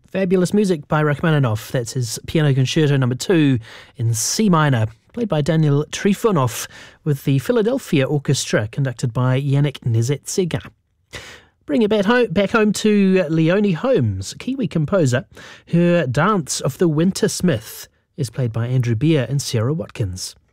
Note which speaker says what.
Speaker 1: Fabulous music by Rachmaninoff. That's his Piano Concerto No. 2 in C minor, played by Daniel Trifonov with the Philadelphia Orchestra, conducted by Yannick Nézet-Séguin. Bring it back home to Leonie Holmes, Kiwi composer. Her Dance of the Winter Smith is played by Andrew Beer and Sarah Watkins.